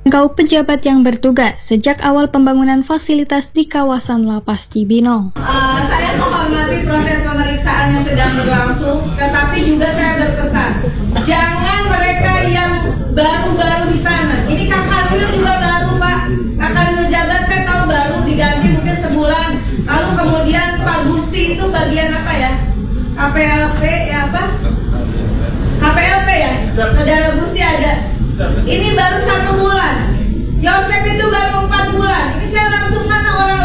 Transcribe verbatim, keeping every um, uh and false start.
Engkau pejabat yang bertugas sejak awal pembangunan fasilitas di kawasan Lapas Cibinong. Uh, saya menghormati proses pemeriksaan yang sedang berlangsung, tetapi juga saya berpesan, jangan mereka yang baru-baru di sana. Ini Kakak Nuyul juga baru, Pak. Kakak Nuyul jabat saya tahu baru diganti mungkin sebulan. Lalu kemudian Pak Gusti itu bagian apa ya? K P L P ya apa? K P L P ya? Saudara Gusti ada. Ini baru satu bulan. Yosef itu baru empat bulan. Ini saya langsung mana orang